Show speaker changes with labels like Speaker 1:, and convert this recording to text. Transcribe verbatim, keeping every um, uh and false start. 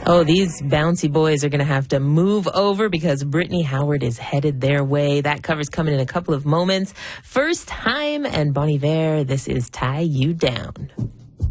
Speaker 1: Oh, these bouncy boys are going to have to move over because Brittany Howard is headed their way. That cover's coming in a couple of moments. First Time and Bon Iver, this is Tie You Down.